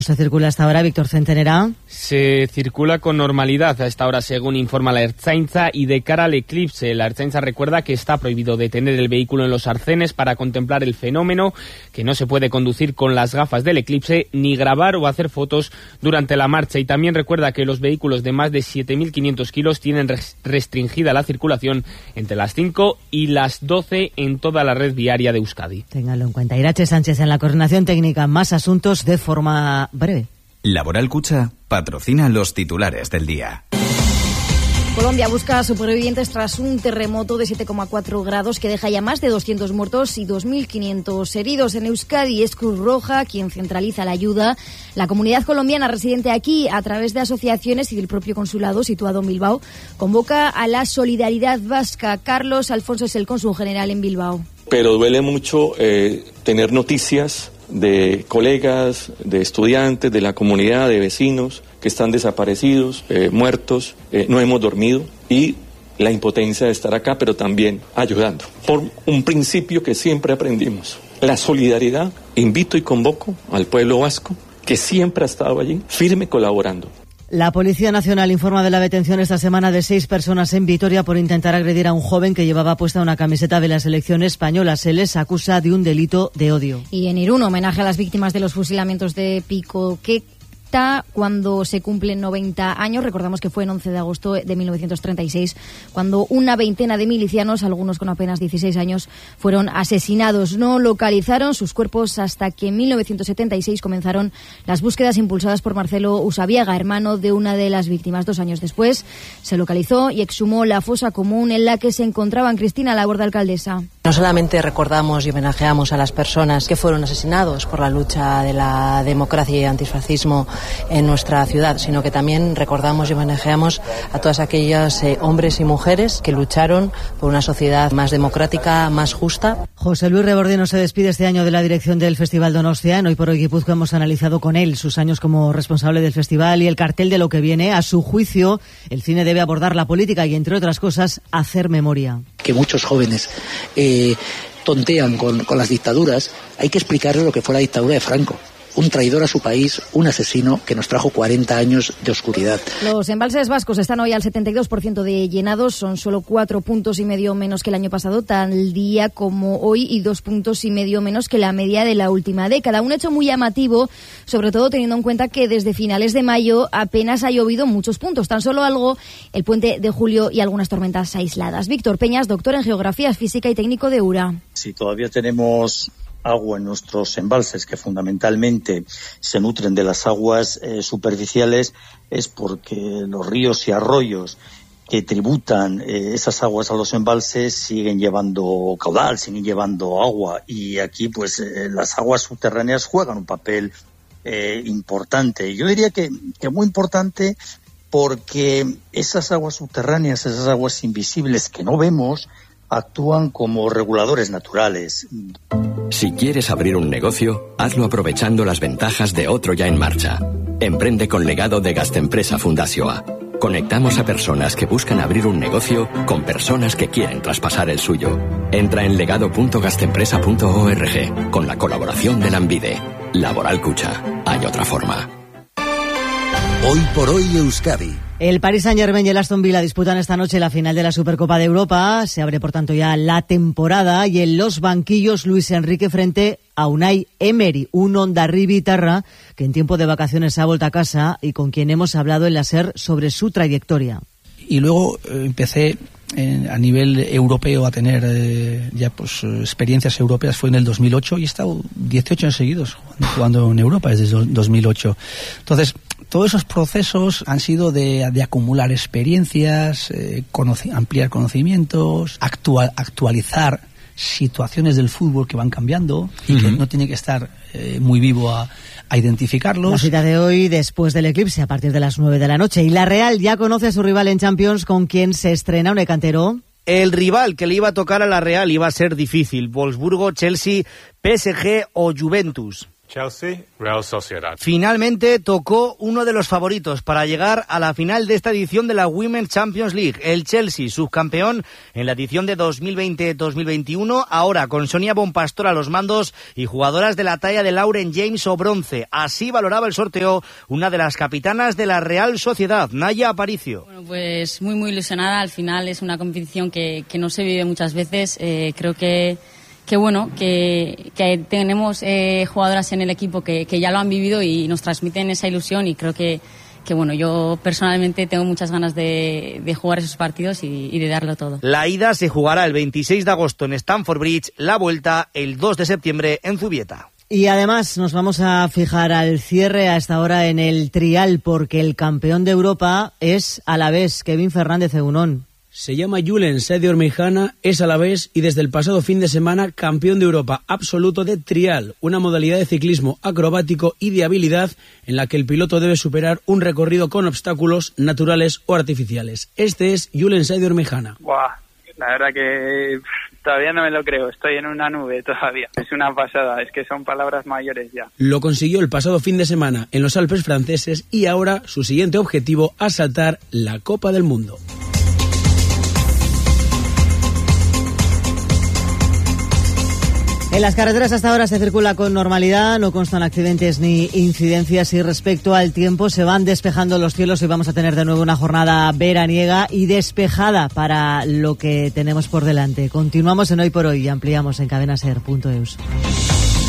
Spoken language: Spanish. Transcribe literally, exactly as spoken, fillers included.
¿Se circula hasta ahora, Víctor Centenera? Se circula con normalidad a esta hora, según informa la Ertzaintza, y de cara al eclipse. La Ertzaintza recuerda que está prohibido detener el vehículo en los arcenes para contemplar el fenómeno, que no se puede conducir con las gafas del eclipse, ni grabar o hacer fotos durante la marcha. Y también recuerda que los vehículos de más de siete mil quinientos kilos tienen restringida la circulación entre las cinco y las doce en toda la red viaria de Euskadi. Ténganlo en cuenta. Irache Sánchez en la coordinación técnica. Más asuntos de forma breve. Laboral Cucha patrocina los titulares del día. Colombia busca supervivientes tras un terremoto de siete coma cuatro grados que deja ya más de doscientos muertos y dos mil quinientos heridos. En Euskadi es Cruz Roja quien centraliza la ayuda. La comunidad colombiana residente aquí, a través de asociaciones y del propio consulado situado en Bilbao, convoca a la solidaridad vasca. Carlos Alfonso es el cónsul general en Bilbao. Pero duele mucho eh, tener noticias de colegas, de estudiantes, de la comunidad, de vecinos que están desaparecidos, eh, muertos, eh, no hemos dormido y la impotencia de estar acá, pero también ayudando. Por un principio que siempre aprendimos, la solidaridad, invito y convoco al pueblo vasco que siempre ha estado allí, firme colaborando. La Policía Nacional informa de la detención esta semana de seis personas en Vitoria por intentar agredir a un joven que llevaba puesta una camiseta de la selección española. Se les acusa de un delito de odio. Y en Irún, homenaje a las víctimas de los fusilamientos de Picoqueta cuando se cumplen noventa años. Recordamos que fue en once de agosto de mil novecientos treinta y seis cuando una veintena de milicianos, algunos con apenas dieciséis años, fueron asesinados. No localizaron sus cuerpos hasta que en mil novecientos setenta y seis comenzaron las búsquedas impulsadas por Marcelo Usabiaga, hermano de una de las víctimas. Dos años después se localizó y exhumó la fosa común en la que se encontraban. Cristina Laborda, alcaldesa. No solamente recordamos y homenajeamos a las personas que fueron asesinados por la lucha de la democracia y antifascismo en nuestra ciudad, sino que también recordamos y homenajeamos a todos aquellos eh, hombres y mujeres que lucharon por una sociedad más democrática, más justa. José Luis Rebordino se despide este año de la dirección del Festival Donostia. En Hoy por Hoy Guipúzcoa hemos analizado con él sus años como responsable del festival y el cartel de lo que viene. A su juicio, el cine debe abordar la política y, entre otras cosas, hacer memoria. Que muchos jóvenes eh, tontean con, con las dictaduras. Hay que explicarle lo que fue la dictadura de Franco. Un traidor a su país, un asesino que nos trajo cuarenta años de oscuridad. Los embalses vascos están hoy al setenta y dos por ciento de llenados, son solo cuatro puntos y medio menos que el año pasado, tal día como hoy, y dos puntos y medio menos que la media de la última década. Un hecho muy llamativo, sobre todo teniendo en cuenta que desde finales de mayo apenas ha llovido muchos puntos, tan solo algo el puente de julio y algunas tormentas aisladas. Víctor Peñas, doctor en Geografía Física y técnico de URA. Si todavía tenemos agua en nuestros embalses, que fundamentalmente se nutren de las aguas eh, superficiales, es porque los ríos y arroyos que tributan eh, esas aguas a los embalses siguen llevando caudal, siguen llevando agua, y aquí pues eh, las aguas subterráneas juegan un papel eh, importante. Yo diría que, que muy importante, porque esas aguas subterráneas, esas aguas invisibles que no vemos, actúan como reguladores naturales. Si quieres abrir un negocio, hazlo aprovechando las ventajas de otro ya en marcha. Emprende con legado de Gastempresa Fundazioa. Conectamos a personas que buscan abrir un negocio con personas que quieren traspasar el suyo. Entra en legado punto gastempresa punto org con la colaboración de Lanbide. Laboral Cucha. Hay otra forma. Hoy por Hoy Euskadi. El Paris Saint-Germain y el Aston Villa disputan esta noche la final de la Supercopa de Europa. Se abre, por tanto, ya la temporada, y en los banquillos Luis Enrique frente a Unai Emery, un ondarribitarra que en tiempo de vacaciones ha vuelto a casa y con quien hemos hablado en la SER sobre su trayectoria. Y luego eh, empecé en, a nivel europeo a tener eh, ya pues experiencias europeas. Fue en el dos mil ocho y he estado dieciocho años seguidos jugando, jugando en Europa desde el dos mil ocho. Entonces, todos esos procesos han sido de, de acumular experiencias, eh, conoce, ampliar conocimientos, actual, actualizar situaciones del fútbol que van cambiando y uh-huh. que no tiene que estar eh, muy vivo a, a identificarlos. La cita de hoy después del eclipse a partir de las nueve de la noche. Y la Real ya conoce a su rival en Champions, con quien se estrena un Cantero. El rival que le iba a tocar a la Real iba a ser difícil: Wolfsburgo, Chelsea, P S G o Juventus. Chelsea, Real Sociedad. Finalmente tocó uno de los favoritos para llegar a la final de esta edición de la Women's Champions League, el Chelsea, subcampeón en la edición de dos mil veinte dos mil veintiuno, ahora con Sonia Bonpastor a los mandos y jugadoras de la talla de Lauren James o bronce. Así valoraba el sorteo una de las capitanas de la Real Sociedad, Naya Aparicio. Bueno, pues muy muy ilusionada. Al final es una competición que, que no se vive muchas veces. Eh, creo que que bueno, que, que tenemos eh, jugadoras en el equipo que, que ya lo han vivido y nos transmiten esa ilusión, y creo que, que bueno, yo personalmente tengo muchas ganas de, de jugar esos partidos y, y de darlo todo. La ida se jugará el veintiséis de agosto en Stamford Bridge, la vuelta el dos de septiembre en Zubieta. Y además nos vamos a fijar al cierre a esta hora en el trial, porque el campeón de Europa es Alavés, Kevin Fernández Eunón. Se llama Julen Saidior Meijana, es alavés y desde el pasado fin de semana campeón de Europa absoluto de trial, una modalidad de ciclismo acrobático y de habilidad en la que el piloto debe superar un recorrido con obstáculos naturales o artificiales. Este es Julen Saidior Meijana. Buah, la verdad que todavía no me lo creo, estoy en una nube todavía. Es una pasada, es que son palabras mayores ya. Lo consiguió el pasado fin de semana en los Alpes franceses y ahora su siguiente objetivo, asaltar la Copa del Mundo. En las carreteras hasta ahora se circula con normalidad, no constan accidentes ni incidencias, y respecto al tiempo se van despejando los cielos y vamos a tener de nuevo una jornada veraniega y despejada para lo que tenemos por delante. Continuamos en Hoy por Hoy y ampliamos en cadena ser punto eus.